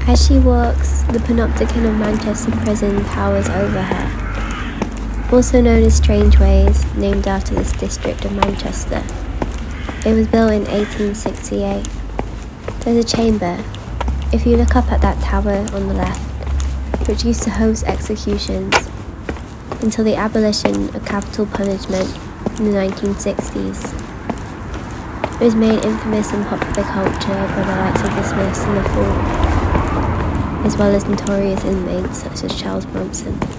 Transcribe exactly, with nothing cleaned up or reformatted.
As she walks, the Panopticon of Manchester Prison towers over her, also known as Strange Ways, named after this district of Manchester. It was built in eighteen sixty-eight. There's a chamber, if you look up at that tower on the left, which used to host executions until the abolition of capital punishment in the nineteen sixties. It was made infamous in popular culture by the likes of the Smiths and the Fall, as well as notorious inmates such as Charles Bronson.